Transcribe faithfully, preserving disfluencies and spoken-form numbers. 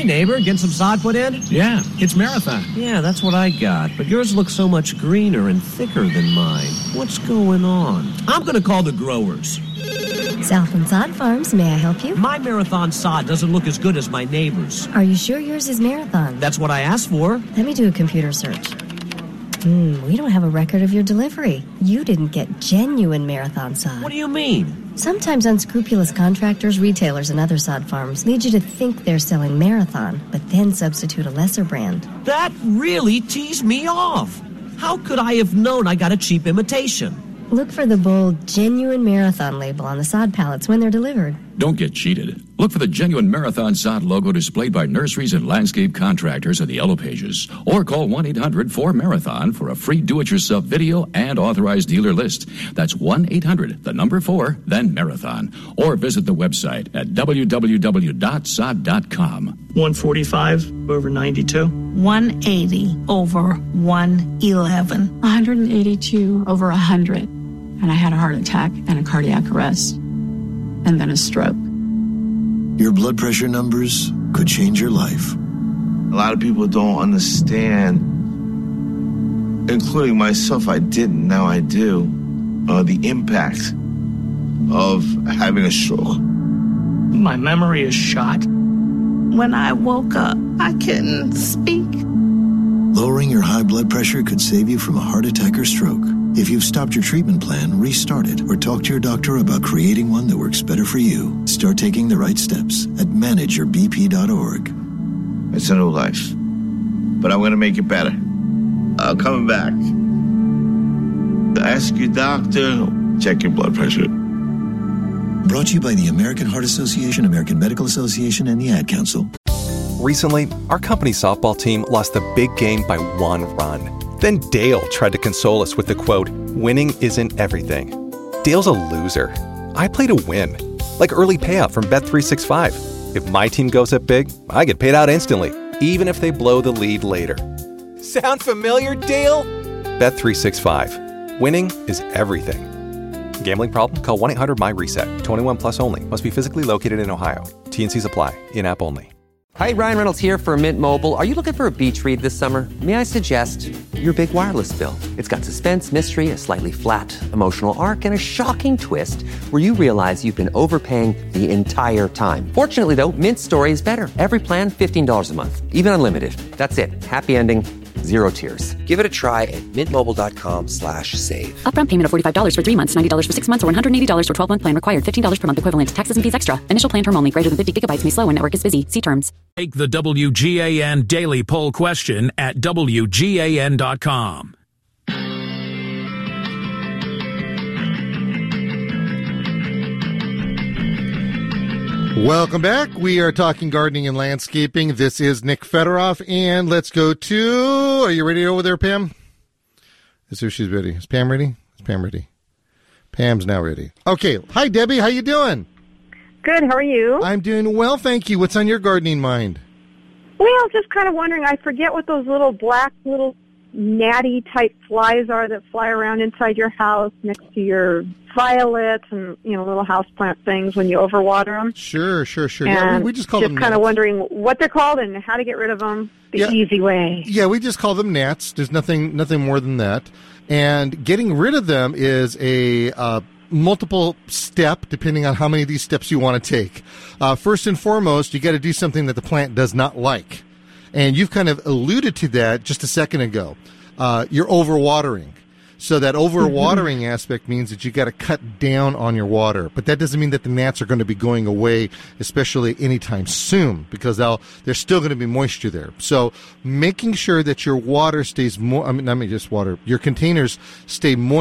Hey, neighbor, get some sod put in? Yeah, it's Marathon. Yeah, that's what I got. But yours looks so much greener and thicker than mine. What's going on? I'm going to call the growers. Southland Sod Farms, may I help you? My Marathon sod doesn't look as good as my neighbor's. Are you sure yours is Marathon? That's what I asked for. Let me do a computer search. Hmm, we don't have a record of your delivery. You didn't get genuine Marathon sod. What do you mean? Sometimes unscrupulous contractors, retailers, and other sod farms lead you to think they're selling Marathon, but then substitute a lesser brand. That really teased me off. How could I have known I got a cheap imitation? Look for the bold, genuine Marathon label on the sod pallets when they're delivered. Don't get cheated. Look for the genuine Marathon sod logo displayed by nurseries and landscape contractors at the Yellow Pages. Or call one eight hundred four marathon for a free do-it-yourself video and authorized dealer list. That's one eight hundred, the number four, then Marathon. Or visit the website at w w w dot sod dot com. one forty-five over ninety-two. one eighty over one eleven. one hundred eighty-two over one hundred. And I had a heart attack and a cardiac arrest. And then a stroke. Your blood pressure numbers could change your life. A lot of people don't understand, including myself, I didn't, now I do, uh, the impact of having a stroke. My memory is shot. When I woke up, I couldn't speak. Lowering your high blood pressure could save you from a heart attack or stroke. If you've stopped your treatment plan, restart it or talk to your doctor about creating one that works better for you. Start taking the right steps at manage your b p dot org. It's a new life, but I'm going to make it better. I'm coming back. Ask your doctor, check your blood pressure. Brought to you by the American Heart Association, American Medical Association, and the Ad Council. Recently, our company's softball team lost the big game by one run. Then Dale tried to console us with the quote, "Winning isn't everything." Dale's a loser. I play to win, like early payout from Bet three sixty-five. If my team goes up big, I get paid out instantly, even if they blow the lead later. Sound familiar, Dale? Bet three sixty-five. Winning is everything. Gambling problem? Call one eight hundred my reset. twenty-one plus only. Must be physically located in Ohio. T and C's apply. In-app only. Hi, Ryan Reynolds here for Mint Mobile. Are you looking for a beach read this summer? May I suggest your big wireless bill? It's got suspense, mystery, a slightly flat, emotional arc, and a shocking twist where you realize you've been overpaying the entire time. Fortunately, though, Mint's story is better. Every plan, fifteen dollars a month. Even unlimited. That's it. Happy ending. Zero tears. Give it a try at mintmobile.com slash save. Upfront payment of forty-five dollars for three months, ninety dollars for six months, or one hundred eighty dollars for twelve-month plan required. fifteen dollars per month equivalent. Taxes and fees extra. Initial plan term only. Greater than fifty gigabytes may slow when network is busy. See terms. Take the W G A N Daily Poll question at W G A N dot com. Welcome back. We are talking gardening and landscaping. This is Nick Federoff, and let's go to, are you ready over there, Pam? Let's see if she's ready. Is Pam ready? Is Pam ready? Pam's now ready. Okay. Hi, Debbie. How you doing? Good. How are you? I'm doing well, thank you. What's on your gardening mind? Well, just kind of wondering, I forget what those little black little gnatty type flies are that fly around inside your house next to your violets and, you know, little houseplant things when you overwater them. Sure, sure, sure. Yeah, we, we just call just them Just kind of gnats. wondering what they're called and how to get rid of them the Yeah. easy way. Yeah, we just call them gnats. There's nothing nothing more than that. And getting rid of them is a uh, multiple step, depending on how many of these steps you want to take. Uh, first and foremost, you got to do something that the plant does not like. And you've kind of alluded to that just a second ago. Uh, you're overwatering. So that overwatering mm-hmm. aspect means that you got to cut down on your water. But that doesn't mean that the gnats are going to be going away, especially anytime soon, because they'll, there's still going to be moisture there. So making sure that your water stays more, I mean, not just water, your containers stay moist